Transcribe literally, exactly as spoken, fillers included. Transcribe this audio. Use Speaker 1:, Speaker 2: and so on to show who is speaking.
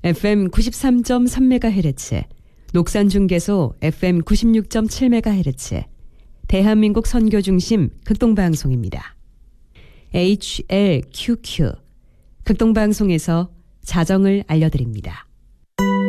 Speaker 1: 에프엠 구십삼 점 삼 메가헤르츠, 녹산중계소 에프엠 구십육 점 칠 메가헤르츠, 대한민국 선교중심 극동방송입니다. 에이치엘큐큐 극동방송에서 자정을 알려드립니다.